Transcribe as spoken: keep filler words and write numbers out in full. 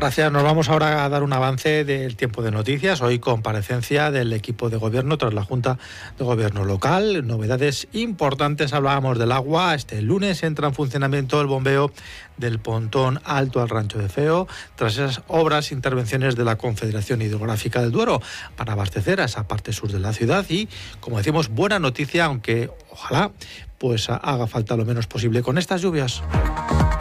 Gracias. Nos vamos ahora a dar un avance del tiempo de noticias. Hoy comparecencia del equipo de gobierno tras la Junta de Gobierno local. Novedades importantes. Hablábamos del agua. Este lunes entra en funcionamiento el bombeo del pontón alto al Rancho de Feo, tras esas obras e intervenciones de la Confederación Hidrográfica del Duero para abastecer a esa parte sur de la ciudad. Y, como decimos, buena noticia, aunque ojalá pues haga falta lo menos posible con estas lluvias.